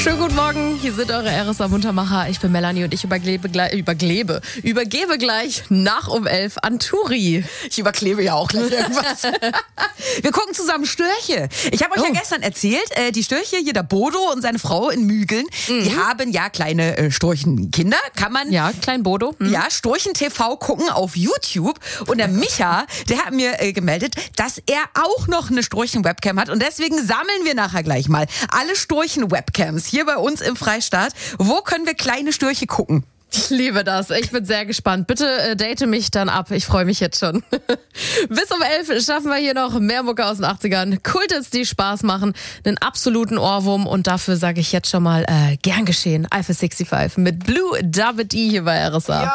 Schönen guten Morgen, hier sind eure RSA-Muntermacher. Ich bin Melanie und ich übergebe gleich nach um 11 an Turi. Ich überklebe ja auch gleich irgendwas. Wir gucken zusammen Störche. Ich habe euch ja gestern erzählt, die Störche, hier der Bodo und seine Frau in Mügeln, die haben ja kleine Storchenkinder. Kann man Klein Bodo. Ja, Storchen TV gucken auf YouTube. Und der Micha, der hat mir gemeldet, dass er auch noch eine Storchen-Webcam hat. Und deswegen sammeln wir nachher gleich mal alle Storchen-Webcams hier bei uns im Freistaat. Wo können wir kleine Störche gucken? Ich liebe das. Ich bin sehr gespannt. Bitte date mich dann ab. Ich freue mich jetzt schon. Bis um 11 schaffen wir hier noch mehr Mucke aus den 80ern. Kulthits, die Spaß machen. Einen absoluten Ohrwurm. Und dafür sage ich jetzt schon mal gern geschehen. Eiffel 65 mit Blue Dabba Dee hier bei RSA. Ja.